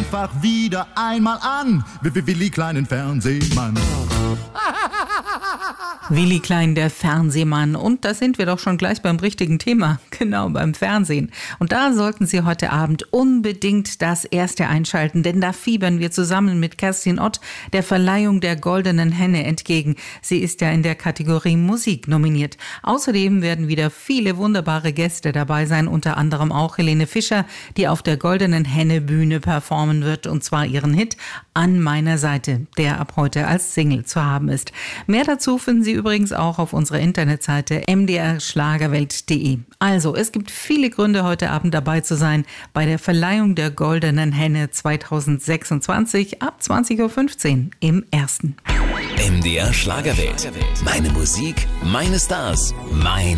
einfach wieder einmal an. Willi Kleinen Fernsehmann. Willi Klein, der Fernsehmann. Und da sind wir doch schon gleich beim richtigen Thema, genau beim Fernsehen. Und da sollten Sie heute Abend unbedingt das Erste einschalten, denn da fiebern wir zusammen mit Kerstin Ott der Verleihung der Goldenen Henne entgegen. Sie ist ja in der Kategorie Musik nominiert. Außerdem werden wieder viele wunderbare Gäste dabei sein, unter anderem auch Helene Fischer, die auf der Goldenen Henne Bühne performen wird, und zwar ihren Hit An meiner Seite, der ab heute als Single zu haben ist. Mehr dazu finden Sie übrigens auch auf unserer Internetseite mdrschlagerwelt.de. Also, es gibt viele Gründe, heute Abend dabei zu sein bei der Verleihung der Goldenen Henne 2026 ab 20.15 Uhr im Ersten. MDR Schlagerwelt. Meine Musik, meine Stars, mein